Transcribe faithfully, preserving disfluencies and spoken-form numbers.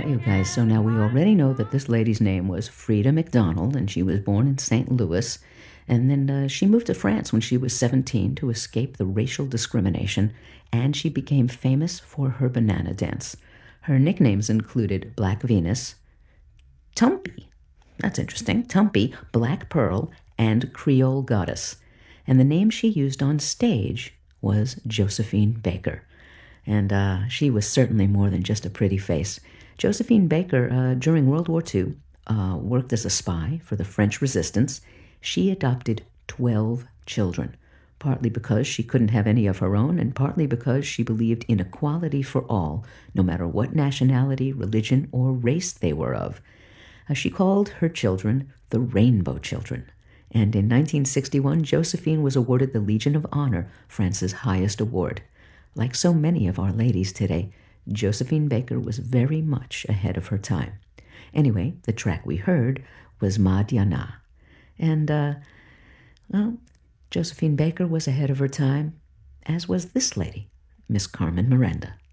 right, you guys, so now we already know that this lady's name was Frida McDonald, and she was born in Saint Louis. And then uh, she moved to France when she was seventeen to escape the racial discrimination, and she became famous for her banana dance. Her nicknames included Black Venus, Tumpy, that's interesting, Tumpy, Black Pearl, and Creole Goddess. And the name she used on stage was Josephine Baker. And uh, she was certainly more than just a pretty face. Josephine Baker, uh, during World War Two, uh, worked as a spy for the French resistance. She adopted twelve children, partly because she couldn't have any of her own, and partly because she believed in equality for all, no matter what nationality, religion, or race they were of. Uh, she called her children the Rainbow Children. And in nineteen sixty-one, Josephine was awarded the Legion of Honor, France's highest award. Like so many of our ladies today, Josephine Baker was very much ahead of her time. Anyway, the track we heard was Ma Diana. And, uh, well, Josephine Baker was ahead of her time, as was this lady, Miss Carmen Miranda.